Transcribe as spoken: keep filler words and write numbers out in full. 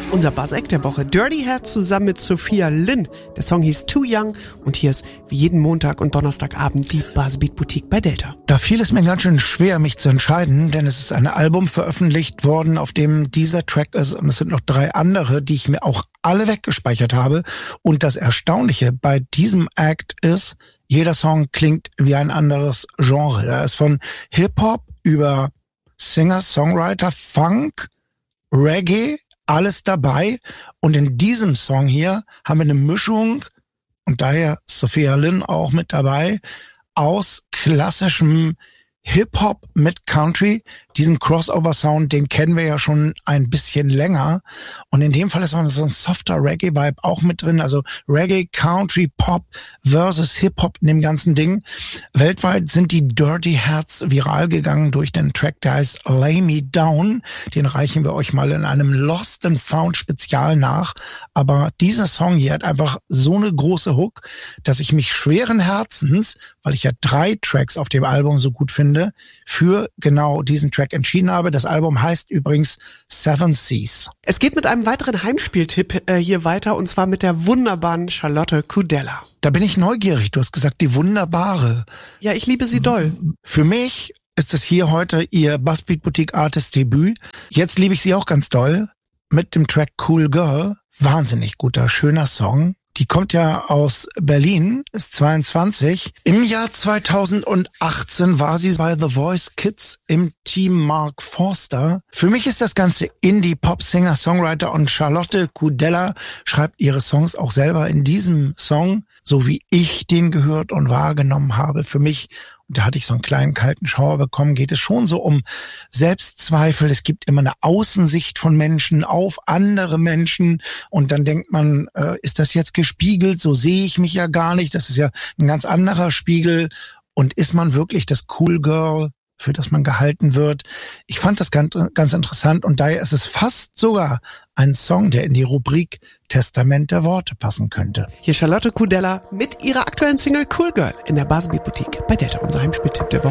Unser Buzz-Act der Woche. Dirty Head zusammen mit Sophia Lynn. Der Song hieß Too Young und hier ist wie jeden Montag und Donnerstagabend die Buzzbeat Boutique bei Delta. Da fiel es mir ganz schön schwer, mich zu entscheiden, denn es ist ein Album veröffentlicht worden, auf dem dieser Track ist und es sind noch drei andere, die ich mir auch alle weggespeichert habe. Und das Erstaunliche bei diesem Act ist, jeder Song klingt wie ein anderes Genre. Da ist von Hip-Hop über Singer, Songwriter, Funk, Reggae, alles dabei. Und in diesem Song hier haben wir eine Mischung, und daher Sophia Lynn auch mit dabei, aus klassischem Hip-Hop mit Country. Diesen Crossover-Sound, den kennen wir ja schon ein bisschen länger. Und in dem Fall ist so ein softer Reggae-Vibe auch mit drin. Also Reggae, Country, Pop versus Hip-Hop in dem ganzen Ding. Weltweit sind die Dirty Heads viral gegangen durch den Track, der heißt Lay Me Down. Den reichen wir euch mal in einem Lost and Found Spezial nach. Aber dieser Song hier hat einfach so eine große Hook, dass ich mich schweren Herzens, weil ich ja drei Tracks auf dem Album so gut finde, für genau diesen Track entschieden habe. Das Album heißt übrigens Seven Seas. Es geht mit einem weiteren Heimspieltipp äh, hier weiter und zwar mit der wunderbaren Charlotte Kudella. Da bin ich neugierig. Du hast gesagt, die wunderbare. Ja, ich liebe sie doll. Für mich ist es hier heute ihr Buzzbeat Boutique Artist Debüt. Jetzt liebe ich sie auch ganz doll mit dem Track Cool Girl. Wahnsinnig guter, schöner Song. Die kommt ja aus Berlin, ist zweiundzwanzig. Im Jahr zweitausendachtzehn war sie bei The Voice Kids im Team Mark Forster. Für mich ist das Ganze Indie-Pop-Singer, Songwriter und Charlotte Kudella schreibt ihre Songs auch selber in diesem Song, so wie ich den gehört und wahrgenommen habe. Für mich, und da hatte ich so einen kleinen kalten Schauer bekommen, geht es schon so um Selbstzweifel. Es gibt immer eine Außensicht von Menschen auf andere Menschen und dann denkt man, äh, ist das jetzt gespiegelt? So sehe ich mich ja gar nicht. Das ist ja ein ganz anderer Spiegel. Und ist man wirklich das Cool Girl, für das man gehalten wird? Ich fand das ganz, ganz interessant und daher ist es fast sogar ein Song, der in die Rubrik Testament der Worte passen könnte. Hier Charlotte Kudella mit ihrer aktuellen Single Cool Girl in der Buzzbeat Boutique bei Delta, unser Heimspieltipp der Woche.